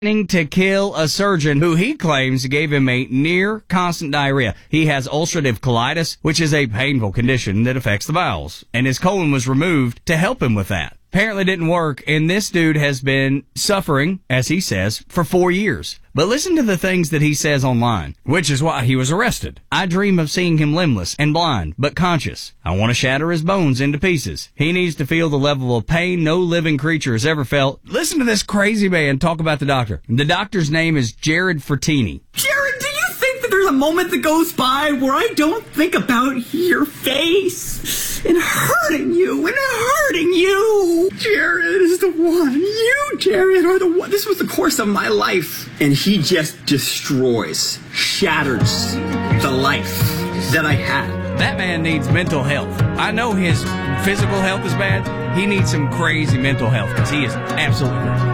To kill a surgeon who he claims gave him a near constant diarrhea. He has ulcerative colitis, which is a painful condition that affects the bowels, and his colon was removed to help him with that. Apparently didn't work, and this dude has been suffering, as he says, for 4 years. But listen to the things that he says online. Which is why he was arrested. I dream of seeing him limbless and blind, but conscious. I want to shatter his bones into pieces. He needs to feel the level of pain no living creature has ever felt. Listen to this crazy man talk about the doctor. The doctor's name is Jared Fertini. Jared, do you think that there's a moment that goes by where I don't think about your face and hurting you and hurting you? Jared is the one. You, Jared, are the one. This was the course of my life. And he just destroys, shatters the life that I had. That man needs mental health. I know his physical health is bad. He needs some crazy mental health because he is absolutely crazy.